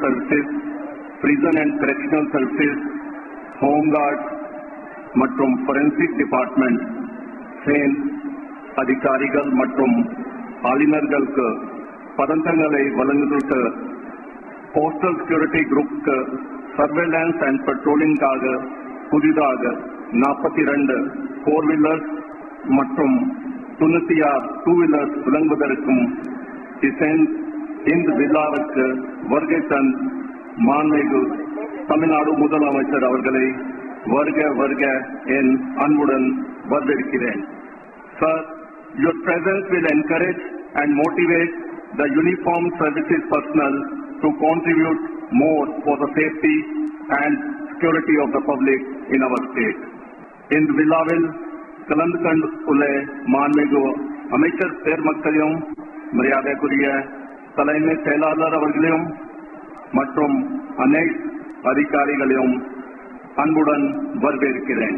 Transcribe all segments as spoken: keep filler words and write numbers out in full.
Services, Prison and Correctional Services, Home Guard மற்றும் Forensic Department, சேன் அதிகாரிகள் மற்றும் ஆளுநர்களுக்கு பதக்கங்களை வழங்குவதற்கு போஸ்டல் செக்யூரிட்டி குரூப்க்கு சர்வேலன்ஸ் அண்ட் பெட்ரோலிங்காக புதிதாக நாற்பத்தி இரண்டு ஃபோர் வீலர்ஸ் மற்றும் தொண்ணூத்தி ஆறு டூ வீலர்ஸ் வழங்குவதற்கும் இந்த விழாவிற்கு வருகை தன் மாண்புமிகு தமிழ்நாடு முதலமைச்சர் அவர்களை வருக வருக என் அன்புடன் வரவேற்கிறேன். Sir, your presence will encourage and motivate the uniformed services personnel to contribute more for the safety and security of the public in our state. இந்த விழாவில் கலந்து கொண்டுள்ள மாண்புமிகு அமைச்சர் பெருமக்களையும் மரியாதைக்குரிய தலைமை செயலாளர் அவர்களையும் மற்றும் அனைத்து அதிகாரிகளையும் அன்புடன் வரவேற்கிறேன்.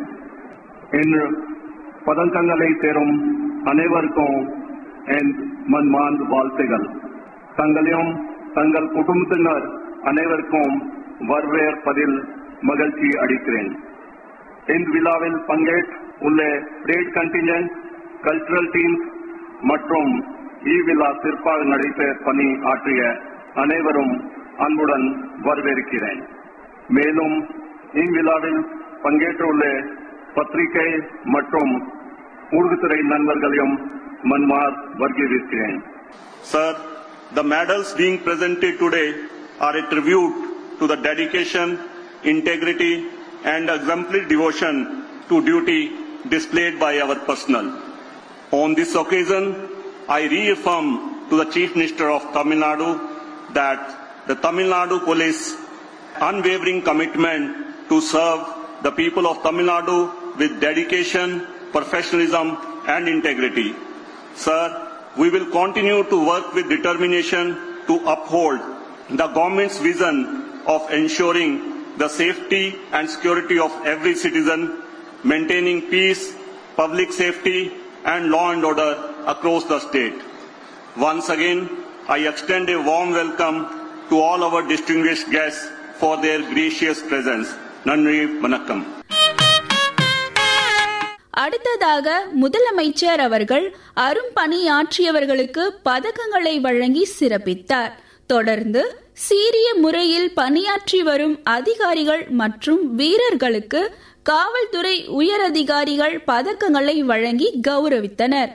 இன்று பதக்கங்களை பெறும் அனைவருக்கும் என் மன்மார்ந்த வாழ்த்துகள். தங்களையும் தங்கள் குடும்பத்தினர் அனைவருக்கும் வரவேற்பதில் மகிழ்ச்சி அடைகிறேன். இந்த விழாவில் பங்கேற்றுள்ள ரேட் கண்டிஞ்சன்ட், கல்ச்சுரல் டீம்ஸ் மற்றும் இவ்விழா சிறப்பாக நடைபெற பணி ஆற்றிய அனைவரும் அன்புடன் வரவேற்கிறேன். மேலும் இவ்விழாவில் பங்கேற்றுள்ள பத்திரிகை மற்றும் ஊடகத்துறை நண்பர்களையும் மன்மார் வரவேற்கிறேன். Sir, the medals being presented today are a tribute to the dedication, integrity and exemplary devotion to duty displayed by our personnel. On this occasion, I reaffirm to the Chief Minister of Tamil Nadu that the Tamil Nadu Police unwavering commitment to serve the people of Tamil Nadu with dedication, professionalism and integrity. Sir, we will continue to work with determination to uphold the government's vision of ensuring the safety and security of every citizen, maintaining peace, public safety and law and order across the state. Once again, I extend a warm welcome to all our distinguished guests for their gracious presence. Nandri Vanakkam. அடுத்ததாக முதலமைச்சர் அவர்கள் அரும்பணியாற்றியவர்களுக்கு பதக்கங்களை வழங்கி சிறப்பித்தார். தொடர்ந்து சீரிய முறையில் பணியாற்றி வரும் அதிகாரிகள் மற்றும் வீரர்களுக்கு காவல்துறை உயரதிகாரிகள் பதக்கங்களை வழங்கி கௌரவித்தனர்.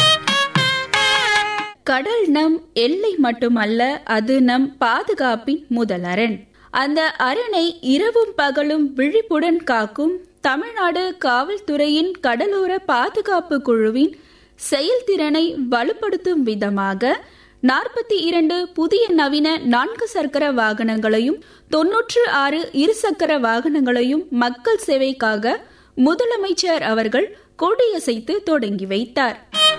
கடல் நம் எல்லை மட்டுமல்ல, அது நம் பாதுகாப்பின் முதல் அரண். அந்த அரணை இரவும் பகலும் விழிப்புடன் காக்கும் தமிழ்நாடு காவல்துறையின் கடலோர பாதுகாப்பு குழுவின் செயல்திறனை வலுப்படுத்தும் விதமாக நாற்பத்தி இரண்டு புதிய நவீன நான்கு சக்கர வாகனங்களையும் தொன்னூற்று ஆறு இருசக்கர வாகனங்களையும் மக்கள் சேவைக்காக முதலமைச்சர் அவர்கள் கொடியசைத்து தொடங்கி வைத்தார்.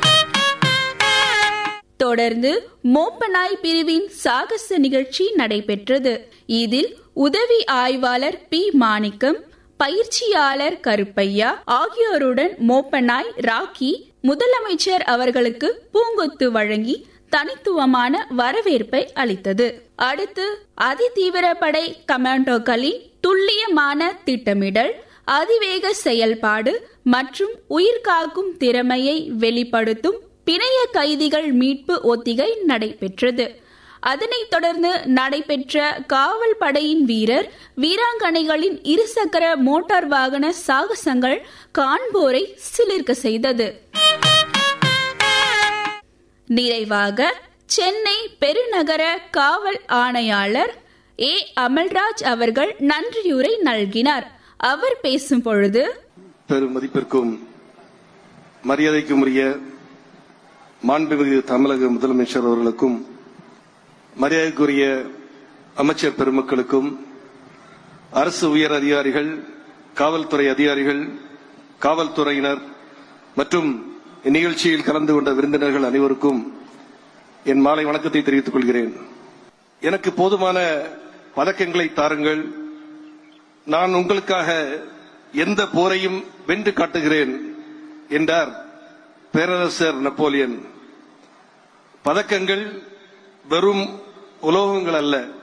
தொடர்ந்து மோப்பநாய் பிரிவின் சாகச நிகழ்ச்சி நடைபெற்றது. இதில் உதவி ஆய்வாளர் பி மாணிக்கம், பயிற்சியாளர் கருப்பையா ஆகியோருடன் மோப்பநாய் ராக்கி முதலமைச்சர் அவர்களுக்கு பூங்கொத்து வழங்கி தனித்துவமான வரவேற்பை அளித்தது. அடுத்து அதிதீவிர படை கமாண்டோக்களின் துல்லியமான திட்டமிடல், அதிவேக செயல்பாடு மற்றும் உயிர்காக்கும் திறமையை வெளிப்படுத்தும் பிணைய கைதிகள் மீட்பு ஒத்திகை நடைபெற்றது. அதனைத் தொடர்ந்து நடைபெற்ற காவல் படையின் வீரர் வீராங்கனைகளின் இருசக்கர மோட்டார் வாகன சாகசங்கள் காண்போரை சிலிர்க்க செய்தது. நிறைவாக சென்னை பெருநகர காவல் ஆணையாளர் ஏ அமல்ராஜ் அவர்கள் நன்றியுரை நல்கினார். அவர் பேசும் பொழுது, பெருமதிப்பிற்கும் மரியாதைக்கும் உரிய மாண்புமிகு தமிழக முதலமைச்சர் அவர்களுக்கும், மரியாதைக்குரிய அமைச்சர் பெருமக்களுக்கும், அரசு உயர் அதிகாரிகள், காவல்துறை அதிகாரிகள், காவல்துறையினர் மற்றும் இந்நிகழ்ச்சியில் கலந்து கொண்ட விருந்தினர்கள் அனைவருக்கும் என் மாலை வணக்கத்தை தெரிவித்துக் கொள்கிறேன். எனக்கு போதுமான பதக்கங்களை தாருங்கள், நான் உங்களுக்காக எந்த போரையும் வென்று காட்டுகிறேன் என்றார் பேரரசர் நெப்போலியன். பதக்கங்கள் வெறும் உலோகங்கள் அல்ல,